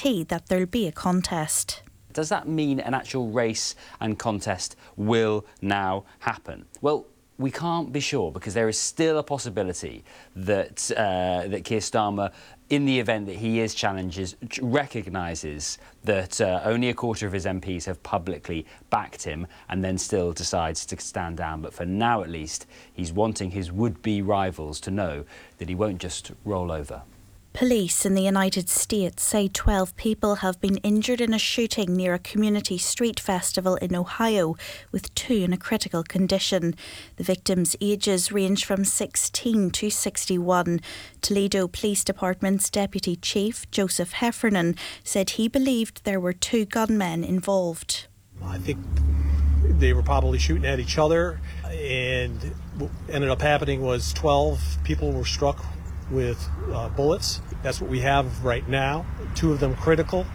guarantee that there'll be a contest. Does that mean an actual race and contest will now happen? Well, we can't be sure because there is still a possibility that that Keir Starmer, in the event that he is challenged, recognises that only a quarter of his MPs have publicly backed him and then still decides to stand down. But for now, at least, he's wanting his would-be rivals to know that he won't just roll over. Police in the United States say 12 people have been injured in a shooting near a community street festival in Ohio, with 2 in a critical condition. The victims' ages range from 16 to 61. Toledo Police Department's Deputy Chief, Joseph Heffernan, said he believed there were 2 gunmen involved. I think they were probably shooting at each other, and what ended up happening was 12 people were struck with bullets. That's what we have right now. 2 of them critical.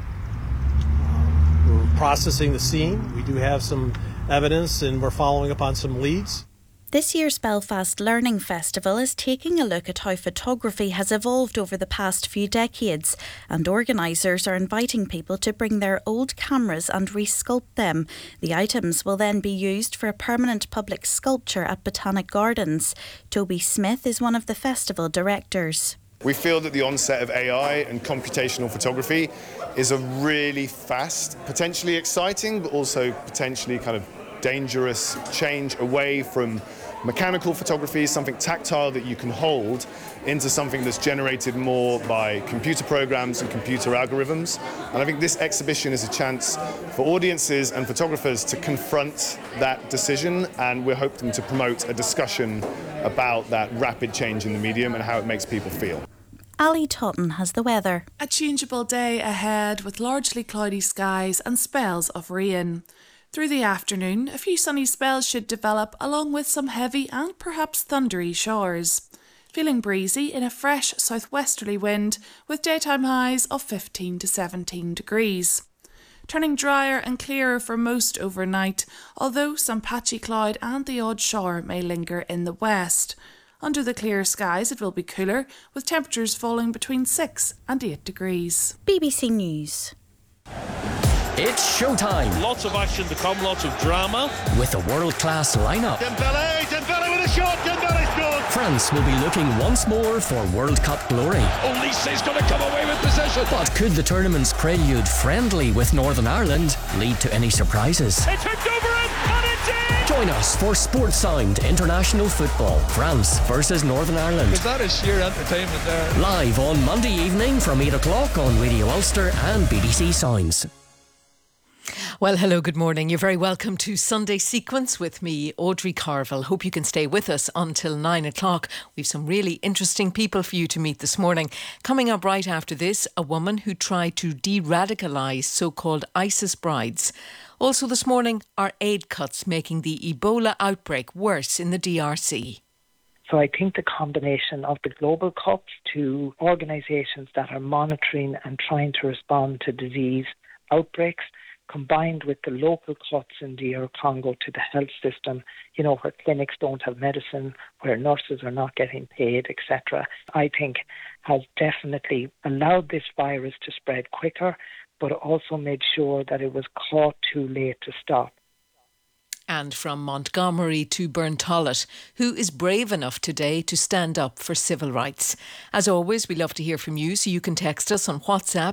We're processing the scene. We do have some evidence and we're following up on some leads. This year's Belfast Learning Festival is taking a look at how photography has evolved over the past few decades, and organisers are inviting people to bring their old cameras and resculpt them. The items will then be used for a permanent public sculpture at Botanic Gardens. Toby Smith is one of the festival directors. We feel that the onset of AI and computational photography is a really fast, potentially exciting, but also potentially kind of dangerous change away from mechanical photography, something tactile that you can hold, into something that's generated more by computer programs and computer algorithms. And I think this exhibition is a chance for audiences and photographers to confront that decision, and we're hoping to promote a discussion about that rapid change in the medium and how it makes people feel. Ali Totten has the weather. A changeable day ahead with largely cloudy skies and spells of rain. Through the afternoon, a few sunny spells should develop along with some heavy and perhaps thundery showers. Feeling breezy in a fresh southwesterly wind with daytime highs of 15 to 17 degrees. Turning drier and clearer for most overnight, although some patchy cloud and the odd shower may linger in the west. Under the clear skies it will be cooler, with temperatures falling between 6 and 8 degrees. BBC News. It's showtime. Lots of action to come, lots of drama. With a world-class lineup. Dembele with a shot, Dembele scored. France will be looking once more for World Cup glory. Olise's going to come away with possession. But could the tournament's prelude friendly with Northern Ireland lead to any surprises? It's hooked over it, and it did! Join us for Sports Sound International Football. France versus Northern Ireland. Because that is sheer entertainment there. Live on Monday evening from 8 o'clock on Radio Ulster and BBC Sounds. Well, hello, good morning. You're very welcome to Sunday Sequence with me, Audrey Carville. Hope you can stay with us until 9 o'clock. We've some really interesting people for you to meet this morning. Coming up right after this, a woman who tried to de-radicalise so-called ISIS brides. Also this morning, are aid cuts making the Ebola outbreak worse in the DRC? So I think the combination of the global cuts to organisations that are monitoring and trying to respond to disease outbreaks, combined with the local cuts in DR Congo to the health system, you know, where clinics don't have medicine, where nurses are not getting paid, etc., I think has definitely allowed this virus to spread quicker, but also made sure that it was caught too late to stop. And from Montgomery to Burntollet, who is brave enough today to stand up for civil rights. As always, we love to hear from you, so you can text us on WhatsApp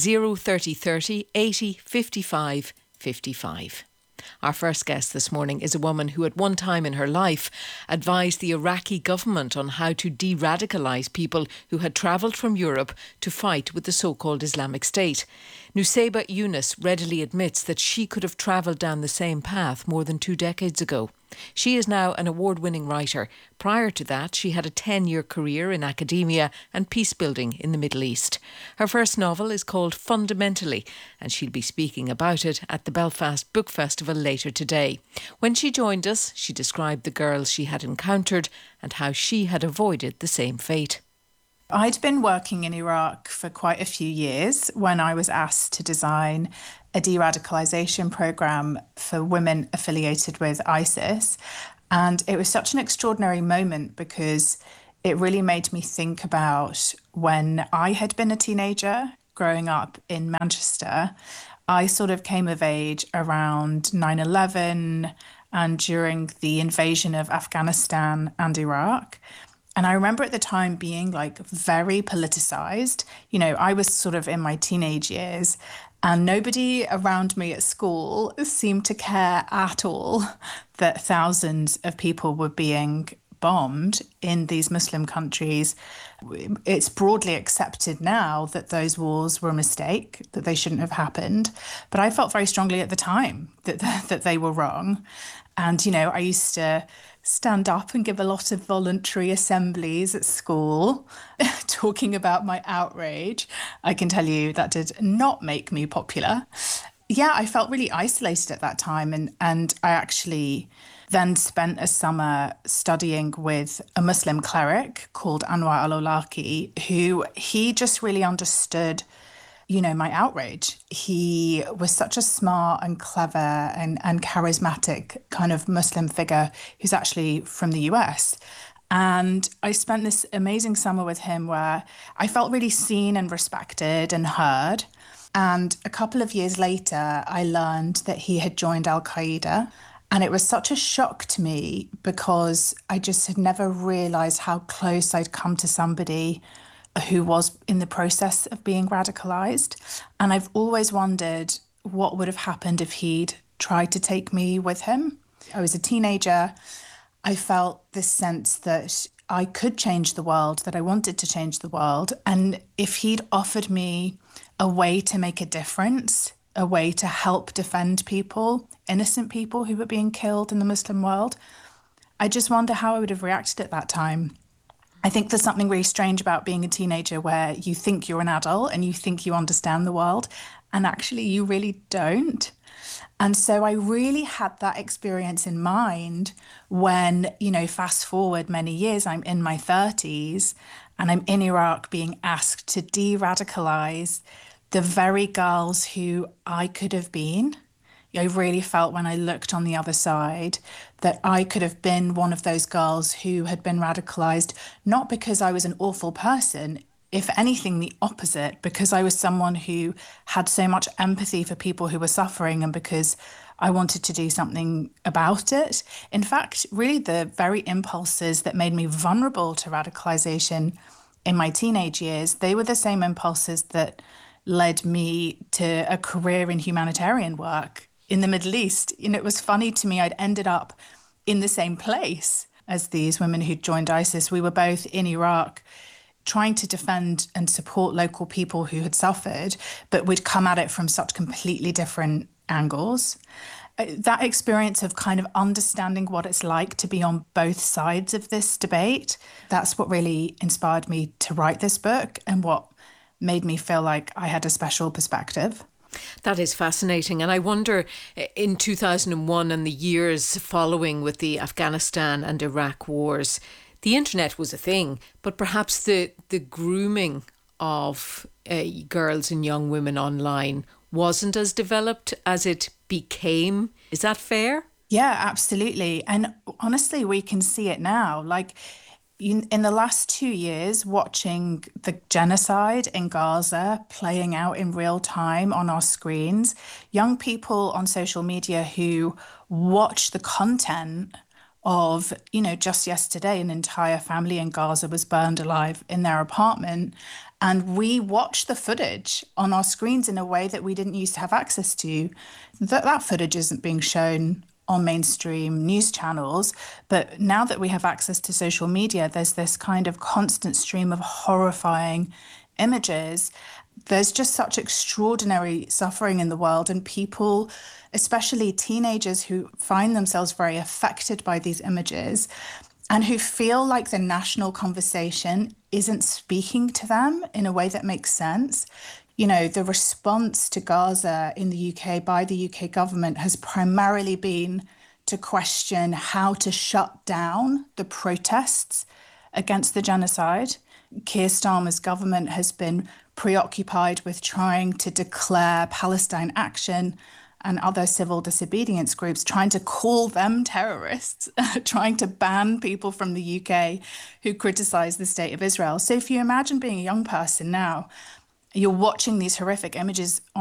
03030 80 55 55. Our first guest this morning is a woman who at one time in her life advised the Iraqi government on how to de-radicalise people who had travelled from Europe to fight with the so-called Islamic State. Nusayba Yunus readily admits that she could have travelled down the same path more than 2 decades ago. She is now an award-winning writer. Prior to that, she had a 10-year career in academia and peace-building in the Middle East. Her first novel is called Fundamentally, and she'll be speaking about it at the Belfast Book Festival later today. When she joined us, she described the girls she had encountered and how she had avoided the same fate. I'd been working in Iraq for quite a few years when I was asked to design a de-radicalisation programme for women affiliated with ISIS. And it was such an extraordinary moment because it really made me think about when I had been a teenager growing up in Manchester. I sort of came of age around 9/11 and during the invasion of Afghanistan and Iraq. And I remember at the time being like very politicized. You know, I was sort of in my teenage years and nobody around me at school seemed to care at all that thousands of people were being bombed in these Muslim countries. It's broadly accepted now that those wars were a mistake, that they shouldn't have happened. But I felt very strongly at the time that they were wrong. And, you know, I used to stand up and give a lot of voluntary assemblies at school talking about my outrage. I can tell you that did not make me popular. Yeah, I felt really isolated at that time. And I actually then spent a summer studying with a Muslim cleric called Anwar al-Awlaki, who he just really understood, you know, my outrage. He was such a smart and clever and charismatic kind of Muslim figure who's actually from the US. And I spent this amazing summer with him where I felt really seen and respected and heard. And a couple of years later, I learned that he had joined Al-Qaeda. And it was such a shock to me because I just had never realised how close I'd come to somebody who was in the process of being radicalised. And I've always wondered what would have happened if he'd tried to take me with him. I was a teenager. I felt this sense that I could change the world, that I wanted to change the world. And if he'd offered me a way to make a difference, a way to help defend people, innocent people who were being killed in the Muslim world, I just wonder how I would have reacted at that time. I think there's something really strange about being a teenager where you think you're an adult and you think you understand the world, and actually you really don't. And so I really had that experience in mind when, you know, fast forward many years, I'm in my 30s and I'm in Iraq being asked to de-radicalize the very girls who I could have been. I really felt when I looked on the other side that I could have been one of those girls who had been radicalized, not because I was an awful person, if anything, the opposite, because I was someone who had so much empathy for people who were suffering and because I wanted to do something about it. In fact, really the very impulses that made me vulnerable to radicalization in my teenage years, they were the same impulses that led me to a career in humanitarian work in the Middle East. You know, it was funny to me, I'd ended up in the same place as these women who'd joined ISIS. We were both in Iraq trying to defend and support local people who had suffered, but we'd come at it from such completely different angles. That experience of kind of understanding what it's like to be on both sides of this debate, that's what really inspired me to write this book and what made me feel like I had a special perspective. That is fascinating. And I wonder, in 2001 and the years following with the Afghanistan and Iraq wars, the internet was a thing, but perhaps the grooming of girls and young women online wasn't as developed as it became. Is that fair? Yeah, absolutely. And honestly, we can see it now. Like, in the last 2 years, watching the genocide in Gaza playing out in real time on our screens, young people on social media who watch the content of, you know, just yesterday, an entire family in Gaza was burned alive in their apartment. And we watch the footage on our screens in a way that we didn't used to have access to. That footage isn't being shown on mainstream news channels. But now that we have access to social media, there's this kind of constant stream of horrifying images. There's just such extraordinary suffering in the world, and people, especially teenagers who find themselves very affected by these images and who feel like the national conversation isn't speaking to them in a way that makes sense. You know, the response to Gaza in the UK by the UK government has primarily been to question how to shut down the protests against the genocide. Keir Starmer's government has been preoccupied with trying to declare Palestine Action and other civil disobedience groups, trying to call them terrorists, trying to ban people from the UK who criticise the state of Israel. So if you imagine being a young person now You're watching these horrific images